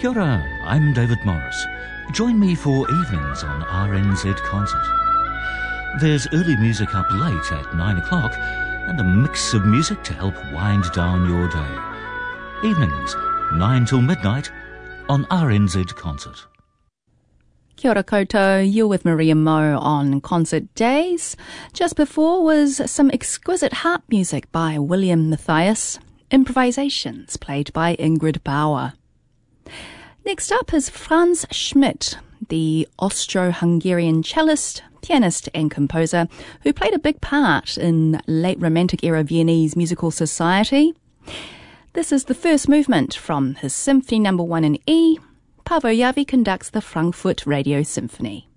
Kia ora, I'm David Morris. Join me for evenings on RNZ Concert. There's early music up late at 9 o'clock and a mix of music to help wind down your day. Evenings, 9 till midnight on RNZ Concert. Kia ora koutou, you're with Maria Mo on Concert Days. Just before was some exquisite harp music by William Matthias, improvisations played by Ingrid Bauer. Next up is Franz Schmidt, the Austro-Hungarian cellist, pianist and composer who played a big part in late Romantic era Viennese musical society. This is the first movement from his Symphony No. 1 in E. Paavo Järvi conducts the Frankfurt Radio Symphony.